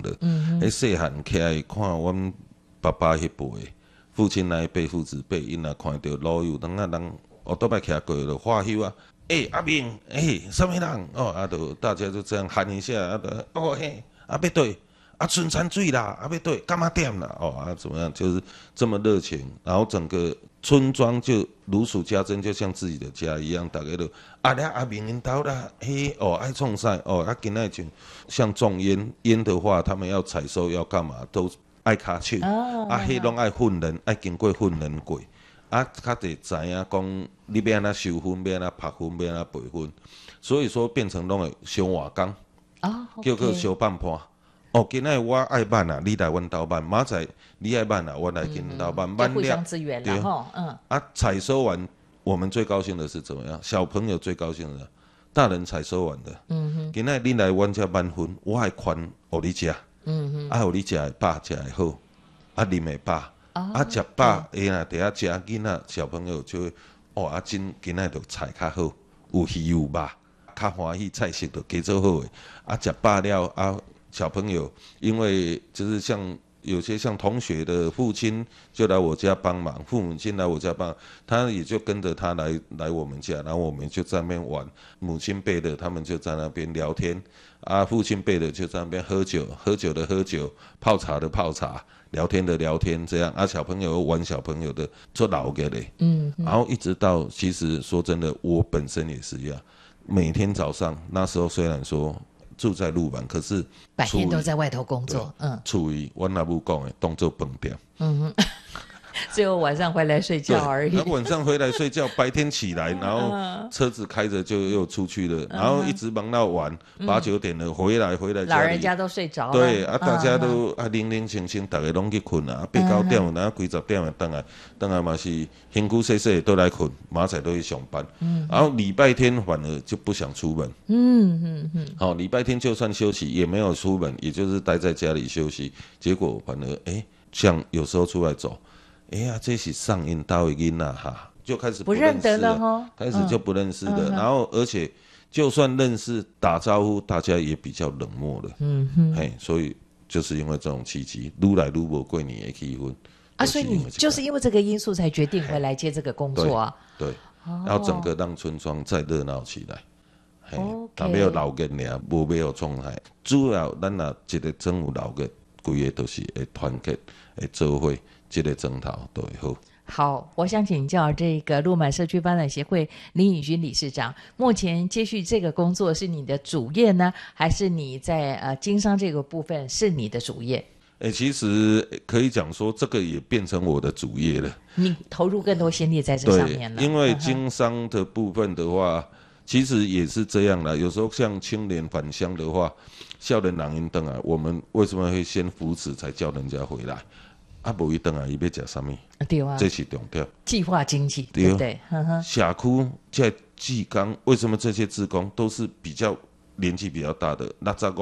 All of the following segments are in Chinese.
的。细汉起来看阮爸爸迄辈，父亲那一辈、父子辈，因若看到老友当啊人哦，都摆徛过就花休啊。阿明，什么人？哦，就大家就这样喊一下，哦嘿，要对。春山水啦，要对，干嘛点啦？哦怎么样？就是这么热情，然后整个村庄就如数家珍，就像自己的家一样。大家都阿明因兜啦，爱创啥？今仔就像种烟的话，他们要采收要干嘛，都爱卡手。迄拢爱训练，爱经过训练过。较侪知影讲你要安怎收分，要安怎拍分，要安怎培分，所以说变成拢会烧瓦工，叫做烧半盘。今仔我爱办啊，你来阮兜办；明仔你爱办啊，我来跟你兜办。办互相支援了吼。 采收完，我们最高兴的是怎么样？小朋友最高兴的，大人采收完的。今仔你来阮家办分，我还款互你食。互你食会饱，食会好，啉会饱。食饱，若伫遐食，囡仔小朋友就会今仔就菜较好，有鱼有肉，较欢喜，菜色就加做好诶。食饱了小朋友因为就是像有些像同学的父亲就来我家帮忙，父母亲来我家帮忙，他也就跟着他来我们家，然后我们就在那边玩。母亲辈的他们就在那边聊天，父亲辈的就在那边喝酒，喝酒的喝酒，泡茶的泡茶。聊天的聊天，这样小朋友玩小朋友的，做老个嘞，然后一直到，其实说真的，我本身也是一样，每天早上那时候虽然说住在鹿板，可是白天都在外头工作， 处于我那母讲的当做饭店， 最后晚上回来睡觉而已。 晚上回来睡觉，白天起来，然后车子开着就又出去了，然后一直忙到晚8、9点了，回来家里， 老人家都睡着了。 对大家都零零清清，大家拢去困啊，8、9点，然后几10点回来嘛是辛苦细细都来困，马仔都去上班。然后礼拜天反而就不想出门。礼拜天就算休息也没有出门，也就是待在家里休息。结果反而像有时候出来走。这是上瘾到的囡仔哈，就开始不认识了，开始就不认识了。然后而且就算认识打招呼，大家也比较冷漠了。所以就是因为这种契机，愈来愈无过年的气氛。 所以你就是因为这个因素才决定回来接这个工作啊？ 对，要整个让村庄再热闹起来。没有老人俩，没有创害，主要咱若一个真有老人，规个都是会团结，会做伙。这个征讨都会好。 好，我想请教这个鹿满社区发展协会林宇君理事长，目前接续这个工作是你的主业呢，还是你在经商这个部分是你的主业？ 其实可以讲说，这个也变成我的主业了。你投入更多心力在这上面了。 因为经商的部分的话，其实也是这样啦。有时候像青年返乡的话，少年人因回来，我们为什么会先扶持才叫人家回来？无伊回来，伊要吃什么？ 对啊， 这是重点。 计划经济，对不对？ 社区这志工，为什么这些志工都是比较年纪比较大的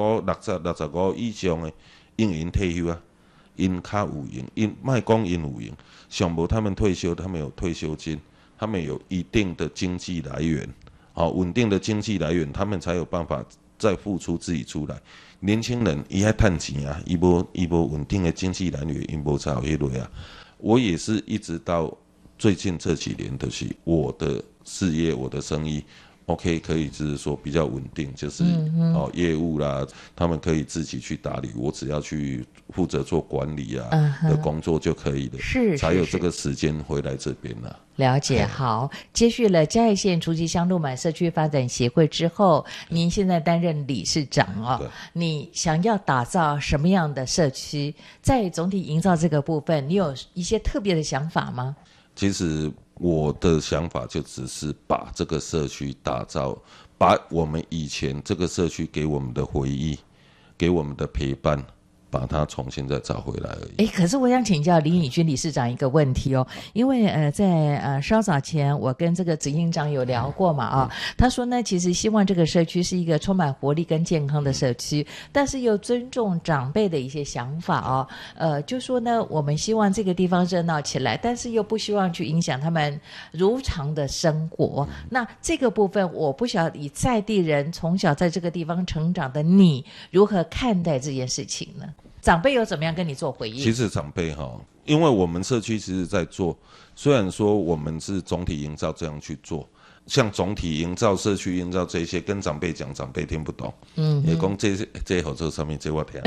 ，65以上的，因退休啊，因较有用，因卖讲因有用，上无他们退休，他们有退休金，他们有一定的经济来源，稳定的经济来源，他们才有办法再付出自己出来。年轻人伊爱赚钱啊，伊无稳定的经济来源，伊无才有迄类啊。我也是一直到最近这几年，就是我的事业、我的生意 ，OK 可以就是说比较稳定，就是业务啦，他们可以自己去打理，我只要去负责做管理啊的工作就可以了，才有这个时间回来这边啦。 了解。好，接续了嘉义县竹崎乡鹿满社区发展协会之后，您现在担任理事长你想要打造什么样的社区？在总体营造这个部分，你有一些特别的想法吗？ 其实我的想法就只是把这个社区打造，把我们以前这个社区给我们的回忆，给我们的陪伴， 把它重新再找回来而已。 可是我想请教李颖勋理事长一个问题哦，因为在稍早前我跟这个执行长有聊过嘛他说呢，其实希望这个社区是一个充满活力跟健康的社区，但是又尊重长辈的一些想法就说呢，我们希望这个地方热闹起来，但是又不希望去影响他们如常的生活。那这个部分我不晓得以在地人从小在这个地方成长的你如何看待这件事情呢？长辈有怎么样跟你做回应？ 其实长辈因为我们社区其实在做，虽然说我们是总体营造这样去做，像总体营造、社区营造这些，跟长辈讲，长辈听不懂。也讲这合作上面这我听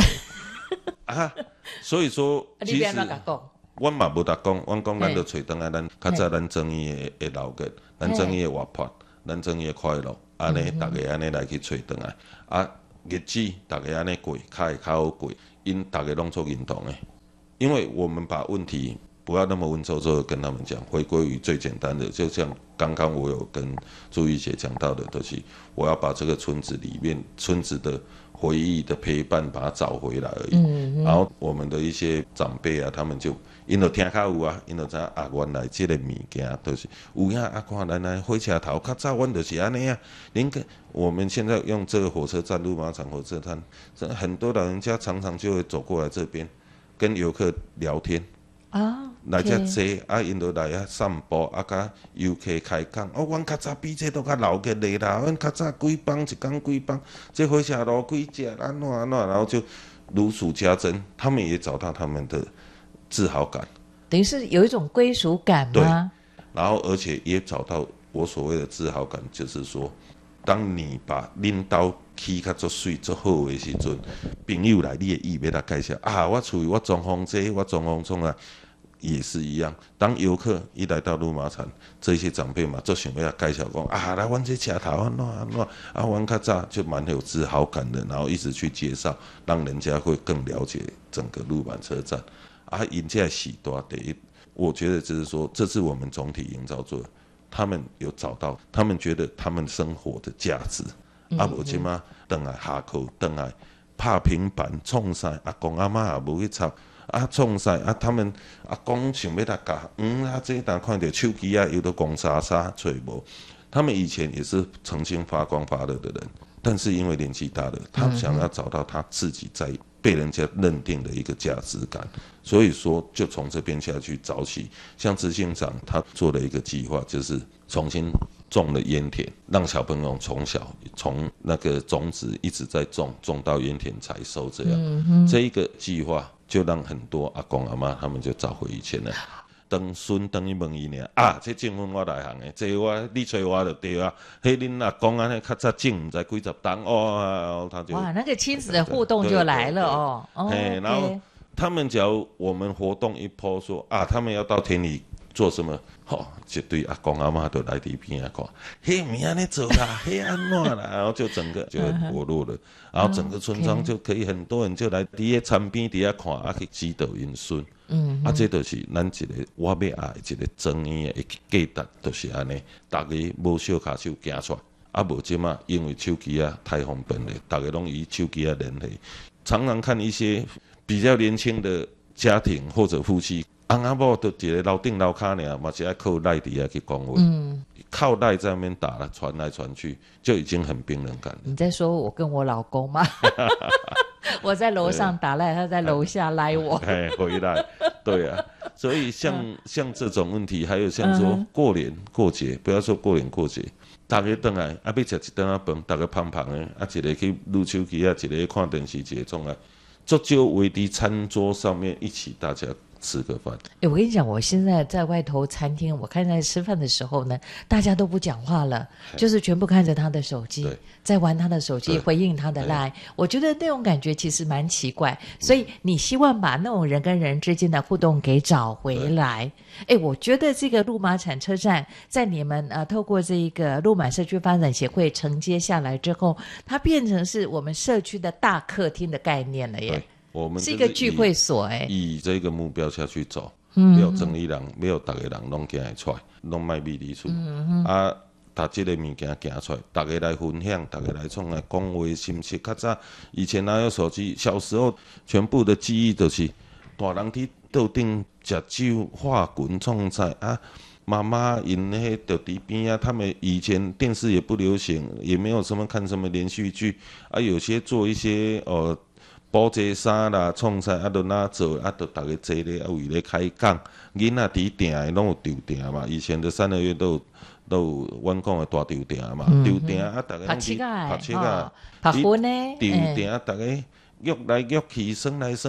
所以说，其实我嘛无得讲，我讲咱就找回来咱较早咱争议的老梗，咱争议的活泼，咱争议的快乐，安尼大家安尼来去找回来日子大家安尼过，较会较好过。因大家拢做认同的，因为我们把问题不要那么文绉绉的跟他们讲，回归于最简单的，就像刚刚我有跟朱玉姐讲到的，就是我要把这个村子里面村子的回忆的陪伴把它找回来而已。然后我们的一些长辈他们就因就听较有因就知原来这个物件就是有看咱来火车头较早阮就是安尼您我们现在用这个火车站鹿马场火车站，很多老人家常常就会走过来这边跟游客聊天来这坐因就来散步甲游客开讲阮较早比这都较老个咧啦，阮较早几帮一天几帮，这火车路几只安怎，然后就如数家珍，他们也找到他们的自豪感， 等于是有一种归属感吗？ 对，然后而且也找到我所谓的自豪感，就是说，当你把恁兜起较足水足好的时阵，朋友来你的意要来介绍我厝我装潢这我装潢创也是一样。当游客一来到鹿马场，这些长辈嘛，就想要介绍讲来阮这车头安怎阮较早就蛮有自豪感的，然后一直去介绍，让人家会更了解整个鹿马车站因这时代第一，我觉得就是说，这是我们总体营造做的，他们有找到，他们觉得他们生活的价值。无即马回来下课，回来拍平板创啥，阿公阿妈也无去插。创啥他们公想要来教这当看到手机又都讲啥找无。他们以前也是曾经发光发热的人，但是因为年纪大了，他想要找到他自己在被人家认定的一个价值感，所以说就从这边下去找起。像执行长他做了一个计划，就是重新种了烟田，让小朋友从小从那个种子一直在种到烟田采收，这样这一个计划就让很多阿公阿妈他们就找回以前了。当孙等于问伊呢这政府我来行的，这你找我就对迄恁阿公安尼较早种唔知几十担他就那个亲子的互动就来了然后他们只要我们活动一波说他们要到田里做什么，一堆阿公阿妈都来伫边看，嘿，咪安尼做啦，嘿安怎啦，然后就整个就很活络了，然后整个村庄就可以很多人就来伫个田边底下看去指导因孙。这就是咱一个我要爱一个争议的价值，就是安尼，大家无小卡手行出来，无即马因为手机太方便了，大家拢以手机联系，常常看一些比较年轻的家庭或者夫妻。阿某就一个楼顶楼骹尔，嘛是爱靠赖底去讲话，靠赖在那边打了传来传去，就已经很冰冷感了。 你在说我跟我老公吗？我在楼上打赖，他在楼下赖我。 回来，对所以像这种问题，还有像说过年过节，不要说过年过节，大家回来要吃一顿饭，大家胖胖的，一个去撸手机一个看电视，一个种足少围伫餐桌上面一起大家吃个饭。 我跟你讲，我现在在外头餐厅，我看在吃饭的时候呢，大家都不讲话了，就是全部看着他的手机，在玩他的手机，回应他的 LINE。我觉得那种感觉其实蛮奇怪，所以你希望把那种人跟人之间的互动给找回来。我觉得这个鹿马场车站在你们透过这个鹿马社区发展协会承接下来之后，它变成是我们社区的大客厅的概念了耶。 我们是一个聚会所以这个目标下去走，没有整理人，没有大家人拢进来出来，拢卖米里出大把即个物件行出来，大家来分享，大家来创来讲话，甚至较早以前哪有手机？小时候全部的记忆就是大人伫桌顶食酒、画滚、创菜啊。妈妈因迄就伫边啊，他们以前电视也不流行，也没有什么看什么连续剧啊，有些做一些煲茶衫啦、创菜啊，都哪做啊，都大家坐咧啊，为咧开讲，囡仔伫定的拢有抽定嘛，以前的3、2月都有阮讲的大抽定嘛，抽定啊，大家拢去拍七啊， 拍婚呢， 抽定啊，大家约来约去，耍来耍